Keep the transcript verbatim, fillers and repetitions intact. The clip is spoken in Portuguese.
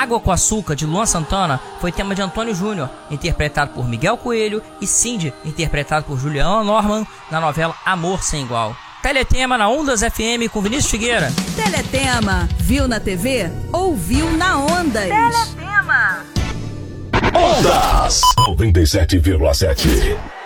Água com Açúcar, de Luan Santana, foi tema de Antônio Júnior, interpretado por Miguel Coelho, e Cindy, interpretado por Juliana Norman, na novela Amor Sem Igual. Teletema na Ondas F M com Vinícius Figueira. Teletema, viu na T V? Ouviu na Ondas. Teletema. Ondas noventa e sete vírgula sete.